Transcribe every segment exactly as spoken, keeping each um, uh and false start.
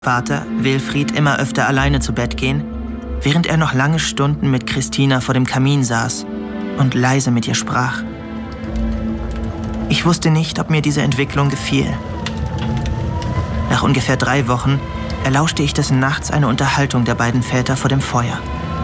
Vater, Wilfried, immer öfter alleine zu Bett gehen, während er noch lange Stunden mit Christina vor dem Kamin saß und leise mit ihr sprach. Ich wusste nicht, ob mir diese Entwicklung gefiel. Nach ungefähr drei Wochen erlauschte ich des Nachts eine Unterhaltung der beiden Väter vor dem Feuer.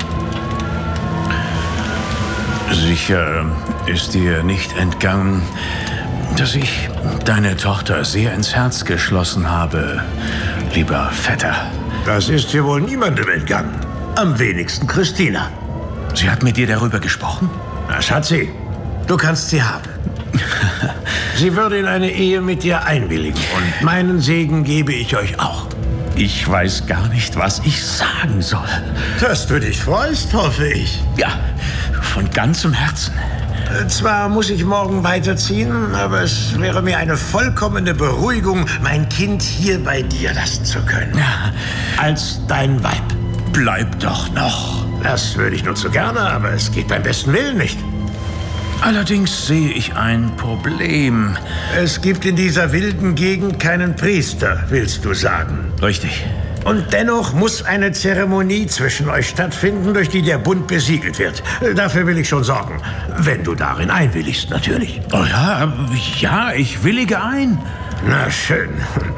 Sicher ist dir nicht entgangen, dass ich deine Tochter sehr ins Herz geschlossen habe, lieber Vetter. Das ist dir wohl niemandem entgangen. Am wenigsten Christina. Sie hat mit dir darüber gesprochen? Das hat sie. Du kannst sie haben. Sie würde in eine Ehe mit dir einwilligen und meinen Segen gebe ich euch auch. Ich weiß gar nicht, was ich sagen soll. Dass du dich freust, hoffe ich. Ja, von ganzem Herzen. Zwar muss ich morgen weiterziehen, aber es wäre mir eine vollkommene Beruhigung, mein Kind hier bei dir lassen zu können. Ja. Als dein Weib. Bleib doch noch. Das würde ich nur zu gerne, aber es geht beim besten Willen nicht. Allerdings sehe ich ein Problem. Es gibt in dieser wilden Gegend keinen Priester, willst du sagen? Richtig. Und dennoch muss eine Zeremonie zwischen euch stattfinden, durch die der Bund besiegelt wird. Dafür will ich schon sorgen. Wenn du darin einwilligst, natürlich. Oh ja, ja, ich willige ein. Na schön.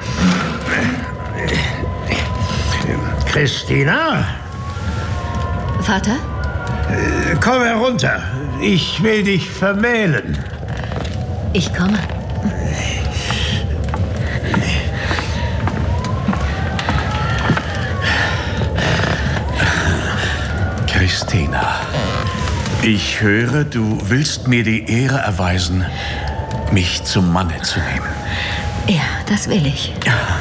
Christina? Vater? Komm herunter. Ich will dich vermählen. Ich komme. Christina, ich höre, du willst mir die Ehre erweisen, mich zum Manne zu nehmen. Ja, das will ich.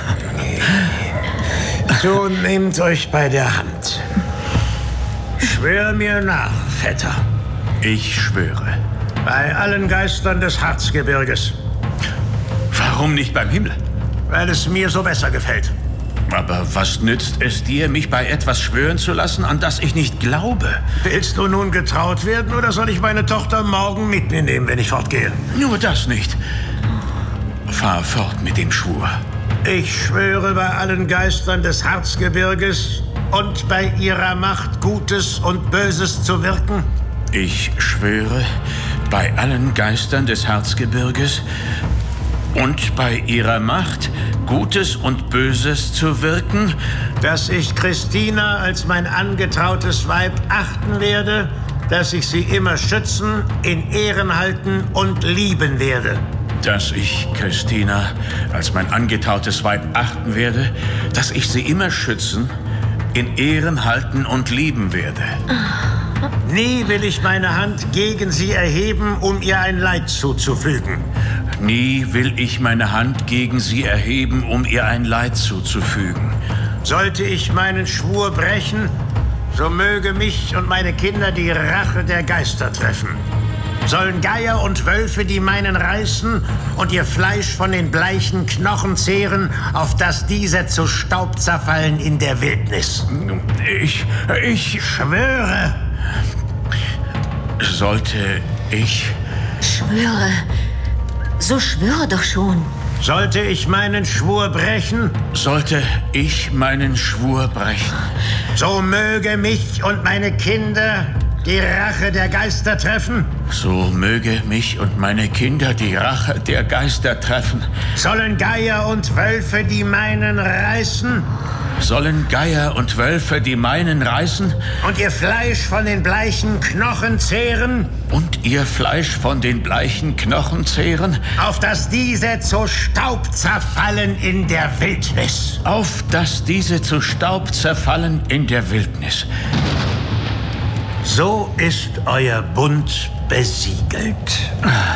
So nehmt euch bei der Hand. Schwör mir nach, Vetter. Ich schwöre. Bei allen Geistern des Harzgebirges. Warum nicht beim Himmel? Weil es mir so besser gefällt. Aber was nützt es dir, mich bei etwas schwören zu lassen, an das ich nicht glaube? Willst du nun getraut werden oder soll ich meine Tochter morgen mit mir nehmen, wenn ich fortgehe? Nur das nicht. Fahr fort mit dem Schwur. Ich schwöre bei allen Geistern des Harzgebirges und bei ihrer Macht, Gutes und Böses zu wirken. Ich schwöre bei allen Geistern des Harzgebirges und bei ihrer Macht, Gutes und Böses zu wirken, dass ich Christina als mein angetrautes Weib achten werde, dass ich sie immer schützen, in Ehren halten und lieben werde. Dass ich Christina als mein angetrautes Weib achten werde, dass ich sie immer schützen, in Ehren halten und lieben werde. Nie will ich meine Hand gegen sie erheben, um ihr ein Leid zuzufügen. Nie will ich meine Hand gegen sie erheben, um ihr ein Leid zuzufügen. Sollte ich meinen Schwur brechen, so möge mich und meine Kinder die Rache der Geister treffen. Sollen Geier und Wölfe die meinen reißen und ihr Fleisch von den bleichen Knochen zehren, auf dass diese zu Staub zerfallen in der Wildnis. Ich, ich schwöre. Sollte ich... Schwöre. So schwöre doch schon. Sollte ich meinen Schwur brechen? Sollte ich meinen Schwur brechen? So möge mich und meine Kinder die Rache der Geister treffen? So möge mich und meine Kinder die Rache der Geister treffen. Sollen Geier und Wölfe die meinen reißen? Sollen Geier und Wölfe die meinen reißen? Und ihr Fleisch von den bleichen Knochen zehren? Und ihr Fleisch von den bleichen Knochen zehren? Auf dass diese zu Staub zerfallen in der Wildnis. Auf dass diese zu Staub zerfallen in der Wildnis. So ist euer Bund besiegelt.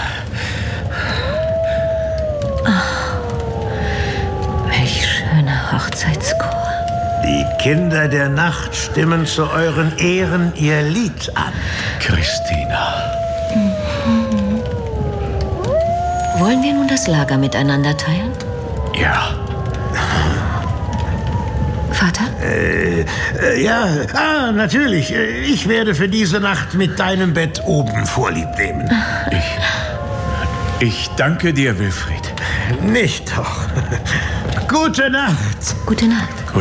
Welch schöner Hochzeitschor. Die Kinder der Nacht stimmen zu euren Ehren ihr Lied an. Christina. Mhm. Wollen wir nun das Lager miteinander teilen? Ja. Vater? Äh, äh, ja, ah, natürlich. Ich werde für diese Nacht mit deinem Bett oben Vorlieb nehmen. Ich, ich danke dir, Wilfried. Nicht doch. Gute Nacht. Gute Nacht.